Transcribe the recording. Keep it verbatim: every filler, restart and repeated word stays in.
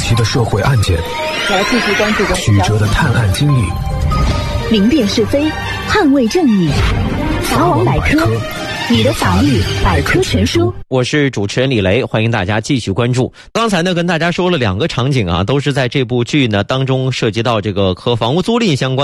奇的社会案件， 来继续关注的曲折的探案经历， 明辨是非，捍卫正义。法网百科，你的法律百科全书。 我是主持人李雷，欢迎大家继续关注。刚才呢，跟大家说了两个场景啊，都是在这部剧呢当中涉及到这个和房屋租赁相关